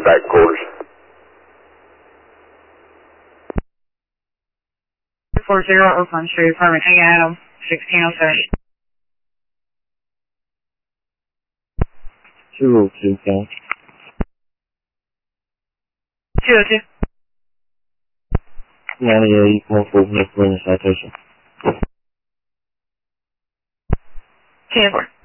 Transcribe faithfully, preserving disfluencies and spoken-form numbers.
back quarters. two four zero Oakland Street, apartment A Adam, sixteen oh seven. two oh two, count. two oh two. ninety-eight, multiple miscellaneous citation. ten four.